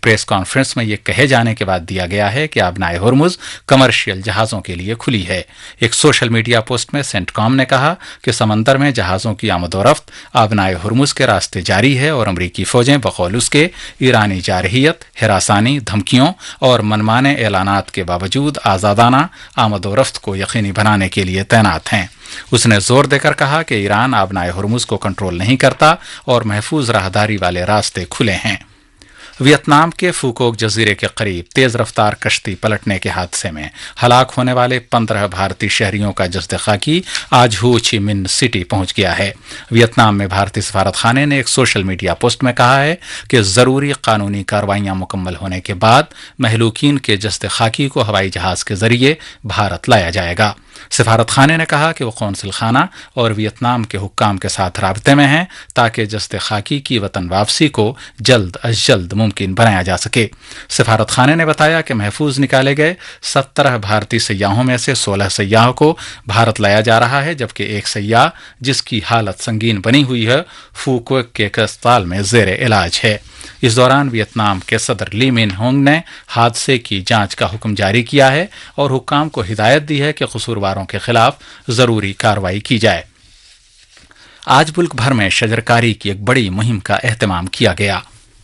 Press conference में ये कहे जाने के बाद दिया गया है कि आबनाए हुर्मुज कमर्शियल जहाजों के लिए खुली है। एक सोशल मीडिया पोस्ट में सेंटकॉम ने कहा कि समंदर में जहाजों की आमदोरफ्त आबनाए हुर्मुज के रास्ते जारी है और अमरीकी फौजें बकौल उसके ईरानी जारहियत, हिरासानी, धमकियों और मनमाने ऐलानात के बावजूद आजादाना आमदोरफ्त को यकीनी बनाने के लिए तैनात हैं। उसने जोर देकर कहा कि ईरान आबनाए हुर्मुज को कंट्रोल नहीं करता और महफूज राहदारी वाले रास्ते खुले हैं। वियतनाम के फूकोक जजीरे के करीब तेज रफ्तार कश्ती पलटने के हादसे में हलाक होने वाले 15 भारतीय शहरियों का जस्द खाकी आज हो ची मिन्ह सिटी पहुंच गया है। वियतनाम में भारतीय सफारत खाने ने एक सोशल मीडिया पोस्ट में कहा है कि जरूरी कानूनी कार्रवाइयां मुकम्मल होने के बाद महलूकीन के जस्द खाकी को हवाई जहाज के जरिए भारत लाया जाएगा। सफारत खाने ने कहा कि वो कौंसिल खाना और वियतनाम के हुक्काम के साथ राब्ते में हैं ताकि जस्द खाकी की वतन वापसी को जल्द अज जल्द मुमकिन बनाया जा सके। सफारत खाने ने बताया कि महफूज निकाले गए 17 भारतीय सयाहों में से 16 सयाहों को भारत लाया जा रहा है, जबकि एक सयाह जिसकी हालत संगीन बनी हुई है फूकोक के एक अस्पताल में जेर इलाज है। इस दौरान वियतनाम के सदर ली मिन होंग ने हादसे की जांच का हुक्म जारी किया है और हुक्काम को हिदायत दी है कि कसूरवारों के खिलाफ जरूरी कार्रवाई की जाए। आज मुल्क भर में शजरकारी की एक बड़ी मुहिम का एहतमाम किया गया।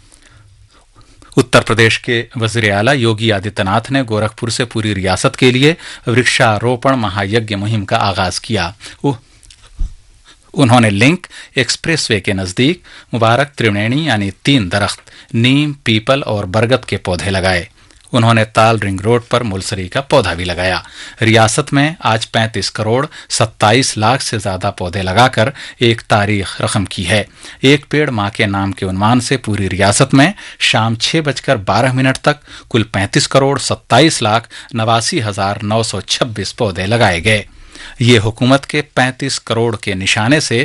उत्तर प्रदेश के वज़ीर आला योगी आदित्यनाथ ने गोरखपुर से पूरी रियासत के लिए वृक्षारोपण महायज्ञ मुहिम का आगाज किया। उन्होंने लिंक एक्सप्रेसवे के नजदीक मुबारक त्रिवेणी यानी 3 दरख्त नीम, पीपल और बरगद के पौधे लगाए। उन्होंने ताल रिंग रोड पर मुलसरी का पौधा भी लगाया। रियासत में आज 35 करोड़ 27 लाख से ज्यादा पौधे लगाकर एक तारीख रकम की है। एक पेड़ मां के नाम के उन्मान से पूरी रियासत में शाम 6:12 तक कुल 35 करोड़ 27 लाख 89,926 पौधे लगाए गए। ये हुकूमत के 35 करोड़ के निशाने से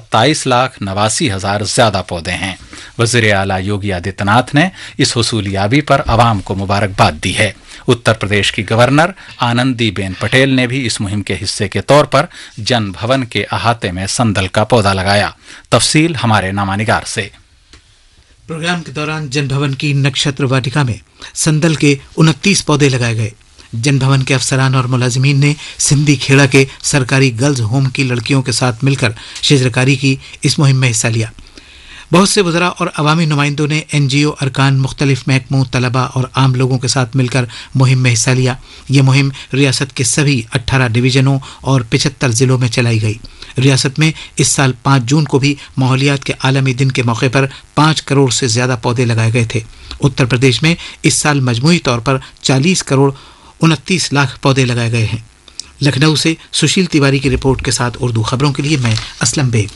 27,89,000 ज्यादा पौधे हैं। वज़ीर आला योगी आदित्यनाथ ने इस हुसूलियाबी पर अवाम को मुबारकबाद दी है। उत्तर प्रदेश की गवर्नर आनंदीबेन पटेल ने भी इस मुहिम के हिस्से के तौर पर जन भवन के अहाते में संदल का पौधा लगाया। तफसील हमारे नामानिगार से। प्रोग्राम के दौरान जन भवन की नक्षत्र वाटिका में संदल के 29 पौधे लगाए गए। जन भवन के अफसरान और मुलाजिमीन ने सिंधी खेड़ा के सरकारी गर्ल्स होम की लड़कियों के साथ मिलकर शजरकारी की इस मुहिम में हिस्सा लिया। बहुत से वज़रा और अवामी नुमाइंदों ने NGO, अरकान, मुख्तलिफ महकमों, तलबा और आम लोगों के साथ मिलकर मुहिम में हिस्सा लिया। ये मुहिम रियासत के सभी 18 डिवीजनों और 75 जिलों में चलाई गई। रियासत में इस साल 5 जून को भी माहौलियात के आलमी दिन के मौके पर 5 करोड़ से ज्यादा पौधे लगाए गए थे। उत्तर प्रदेश में इस साल मजमूई तौर पर 40 करोड़ 29 लाख पौधे लगाए गए हैं। लखनऊ से सुशील तिवारी की रिपोर्ट के साथ उर्दू खबरों के लिए मैं असलम बेग।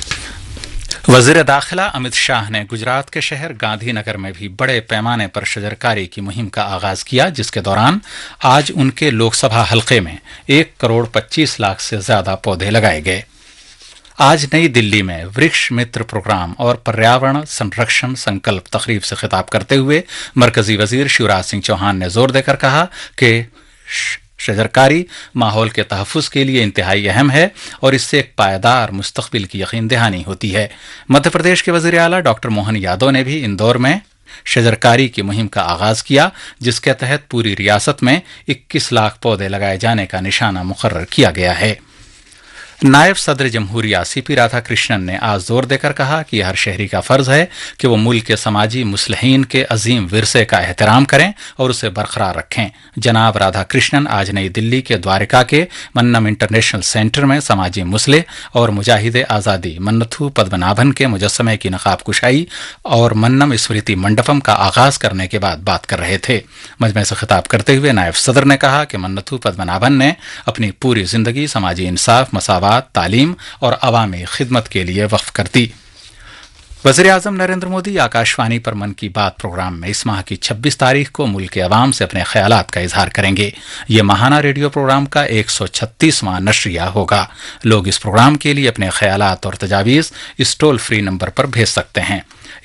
वज़ीर दाखिला अमित शाह ने गुजरात के शहर गांधीनगर में भी बड़े पैमाने पर शजरकारी की मुहिम का आगाज किया, जिसके दौरान आज उनके लोकसभा हलके में 1 करोड़ 25 लाख से ज्यादा पौधे लगाए गए। आज नई दिल्ली में वृक्ष मित्र प्रोग्राम और पर्यावरण संरक्षण संकल्प तकरीब से खिताब करते हुए मरकजी वजीर शिवराज सिंह चौहान ने जोर देकर कहा कि शजरकारी माहौल के तहफ़्फ़ुज़ के लिए इंतहाई अहम है और इससे एक पायदार मुस्तक़बिल की यकीन दहानी होती है। मध्य प्रदेश के वज़ीर आला डॉक्टर मोहन यादव ने भी इंदौर में शजरकारी की मुहिम का आगाज किया, जिसके तहत पूरी रियासत में 21 लाख पौधे लगाए जाने का निशाना मुकर्रर किया गया है। नायब सदर जमहूरिया सीपी राधाकृष्णन ने आज जोर देकर कहा कि हर शहरी का फर्ज है कि वो मुल्क के समाजी मुस्लिहीन के अजीम विरसे का एहतराम करें और उसे बरकरार रखें। जनाब राधाकृष्णन आज नई दिल्ली के द्वारका के मन्नम इंटरनेशनल सेंटर में समाजी मुस्लिह और मुजाहिद आज़ादी मन्नथू पद्मनाभन के मुजस्समे की नकाब कुशाई और मन्नम स्मृति मंडपम का आगाज करने के बाद बात कर रहे थे। मजमे से खिताब करते हुए नायब सदर ने कहा कि मन्नथू पद्मनाभन ने अपनी पूरी जिंदगी समाजी इंसाफ, मसावत, तालीम और अवामी खिदमत के लिए वक्फ कर दी। वज़ीर आज़म नरेंद्र मोदी आकाशवाणी पर मन की बात प्रोग्राम में इस माह की 26 तारीख को मुल्क के अवाम से अपने ख्यालात का इजहार करेंगे। ये माहाना रेडियो प्रोग्राम का 136वां नशरिया होगा। लोग इस प्रोग्राम के लिए अपने ख्यालात और तजावीज़ इस टोल फ्री नंबर पर भेज सकते हैं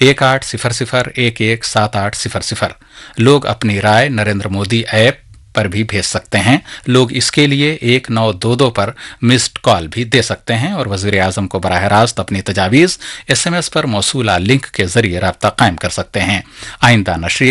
1800117800। लोग अपनी राय नरेंद्र मोदी ऐप पर भी भेज सकते हैं। लोग इसके लिए 1922 पर मिस्ड कॉल भी दे सकते हैं और वज़ीर आज़म को बराह रास्त अपनी तजावीज़ SMS पर मौसूला लिंक के जरिए राब्ता कायम कर सकते हैं। आइंदा नशरिया